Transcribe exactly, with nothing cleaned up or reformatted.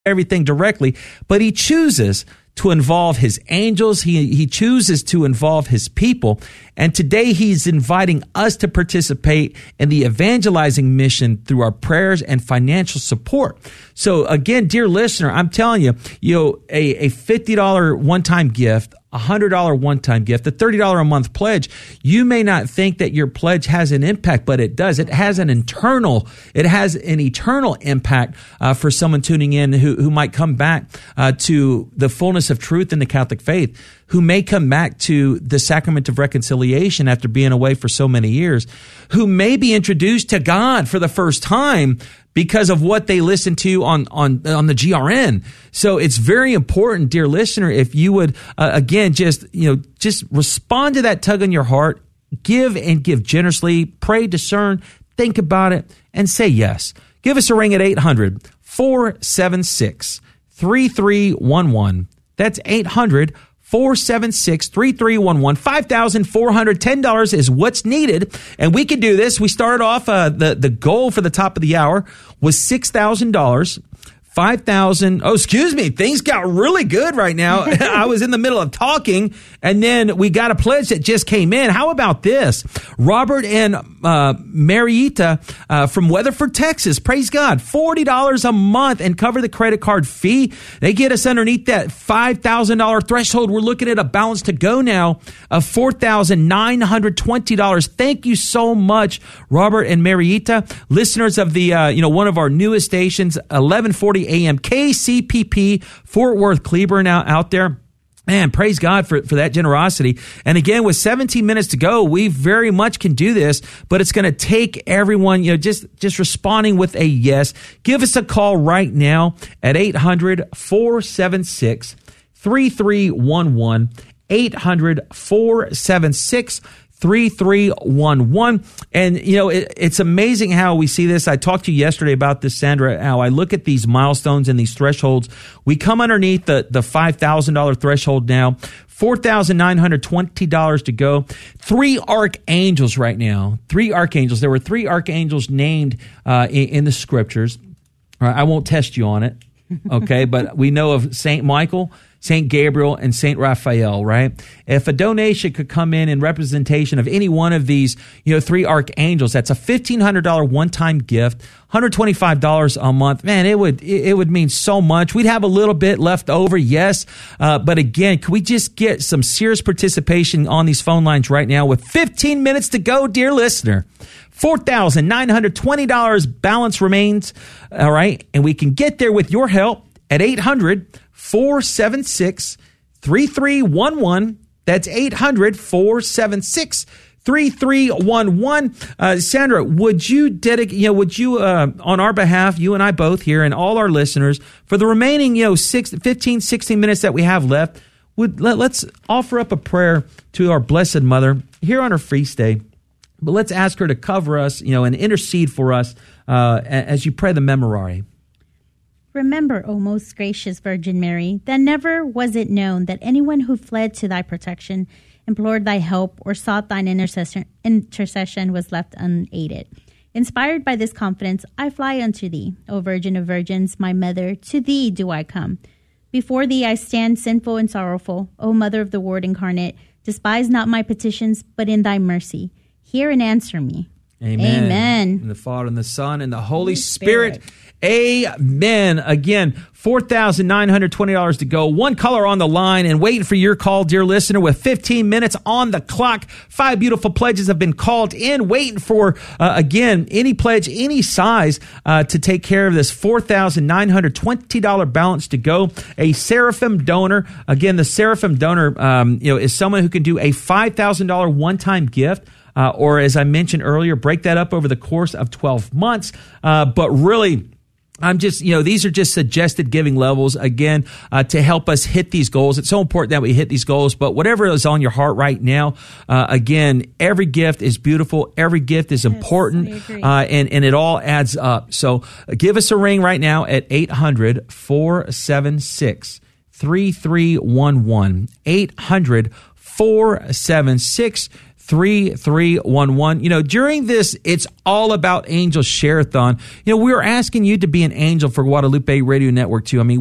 everything directly, but he chooses to involve his angels. He, he chooses to involve his people. And today he's inviting us to participate in the evangelizing mission through our prayers and financial support. So again, dear listener, I'm telling you, you know, a, a fifty dollars one-time gift, a one hundred dollars one-time gift, a thirty dollars a month pledge, you may not think that your pledge has an impact, but it does. It has an internal, it has an eternal impact uh, for someone tuning in who, who might come back uh, to the fullness of truth in the Catholic faith, who may come back to the sacrament of reconciliation after being away for so many years, who may be introduced to God for the first time because of what they listen to on, on, on the G R N. So it's very important, dear listener, if you would, uh, again, just, you know, just respond to that tug on your heart, give and give generously, pray, discern, think about it, and say yes. Give us a ring at eight hundred, four seven six, three three one one. That's eight hundred, four seven six, three three one one. five thousand four hundred ten dollars is what's needed, and we can do this. We started off, uh, the, the goal for the top of the hour was six thousand dollars. five thousand, oh, excuse me, things got really good right now. I was in the middle of talking, and then we got a pledge that just came in. How about this? Robert and uh, Marietta uh, from Weatherford, Texas, praise God, forty dollars a month and cover the credit card fee. They get us underneath that five thousand dollars threshold. We're looking at a balance to go now of four thousand nine hundred twenty dollars. Thank you so much, Robert and Marietta, listeners of the, uh, you know, one of our newest stations, eleven forty A M K C P P, Fort Worth, Cleburne, out, out there. Man, praise God for, for that generosity. And again, with seventeen minutes to go, we very much can do this, but it's going to take everyone, you know, just, just responding with a yes. Give us a call right now at eight hundred, four seven six, three three one one, eight hundred, four seven six, three three one one. And, you know, it, it's amazing how we see this. I talked to you yesterday about this, Sandra, how I look at these milestones and these thresholds. We come underneath the, the five thousand dollars threshold now, four thousand nine hundred twenty dollars to go. Three archangels right now, three archangels. There were three archangels named uh, in, in the scriptures. All right, I won't test you on it, okay? But we know of Saint Michael, Saint Gabriel, and Saint Raphael, right? If a donation could come in in representation of any one of these, you know, three archangels, that's a fifteen hundred dollars one-time gift, one hundred twenty-five dollars a month. Man, it would it would mean so much. We'd have a little bit left over, yes. Uh, but again, can we just get some serious participation on these phone lines right now with fifteen minutes to go, dear listener? four thousand nine hundred twenty dollars balance remains, all right? And we can get there with your help at eight hundred, four seven six, three three one one. That's eight hundred, four seven six, three three one one. Uh, Sandra, would you dedicate, you know, would you, uh, on our behalf, you and I both here and all our listeners, for the remaining, you know, six, fifteen, sixteen minutes that we have left, would let, let's offer up a prayer to our Blessed Mother here on her feast day. But let's ask her to cover us, you know, and intercede for us uh, as you pray the Memorare. Remember, O most gracious Virgin Mary, that never was it known that anyone who fled to thy protection, implored thy help, or sought thine intercession, intercession was left unaided. Inspired by this confidence, I fly unto thee, O Virgin of Virgins, my mother, to thee do I come. Before thee I stand sinful and sorrowful, O Mother of the Word incarnate, despise not my petitions, but in thy mercy, hear and answer me. Amen. Amen. And the Father, and the Son, and the Holy Spirit. Spirit. Amen. Again, four thousand nine hundred twenty dollars to go. One caller on the line and waiting for your call, dear listener, with fifteen minutes on the clock. Five beautiful pledges have been called in, waiting for, uh, again, any pledge, any size, uh, to take care of this four thousand nine hundred twenty dollars balance to go. A Seraphim donor. Again, the Seraphim donor, um, you know, is someone who can do a five thousand dollars one-time gift. Uh, or as I mentioned earlier, break that up over the course of twelve months. Uh, but really, I'm just, you know, these are just suggested giving levels, again, uh, to help us hit these goals. It's so important that we hit these goals, but whatever is on your heart right now, uh, again, every gift is beautiful. Every gift is important, yes, I agree. uh, and, and it all adds up. So uh, give us a ring right now at eight hundred, four seven six, three three one one, eight hundred, four seven six, three three one one. You know, during this, it's all about Angel Share-a-thon. You know, we're asking you to be an angel for Guadalupe Radio Network too. I mean,